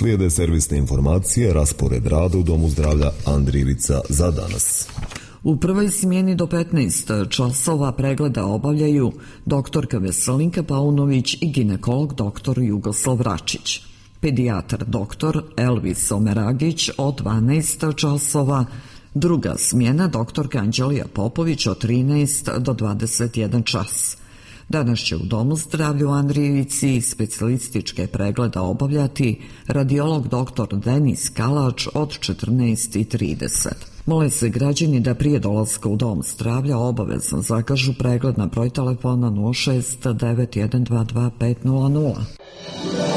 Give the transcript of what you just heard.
Slijede servisne informacije, raspored rada u Domu zdravlja Andrijevica za danas. U prvoj smjeni do 15 časova pregleda obavljaju doktorka Veselinka Paunović i ginekolog dr. Jugoslav Račić. Pedijatar dr. Elvis Omeragić od 12 časova, druga smjena doktorka Anđelija Popović od 13 do 21 čas. Danas će u Domu zdravlja u Andrijevici specijalističke pregleda obavljati radiolog dr. Denis Kalač od 14:30. Mole se građani da prije dolaska u Dom zdravlja obavezno zakažu pregled na broj telefona 069122500.